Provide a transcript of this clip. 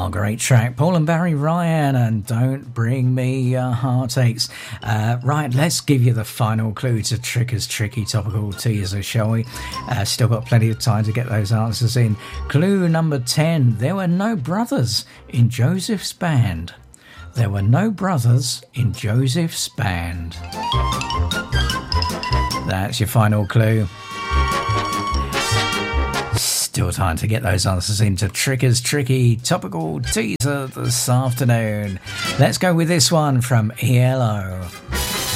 Oh, great track. Paul and Barry Ryan and Don't Bring Me Heartaches. Right, let's give you the final clue to Tricker's tricky topical teaser, shall we? Still got plenty of time to get those answers in. Clue number 10. There were no brothers in Joseph's band. There were no brothers in Joseph's band. That's your final clue. Still time to get those answers into Tricker's tricky topical teaser this afternoon. Let's go with this one from ELO.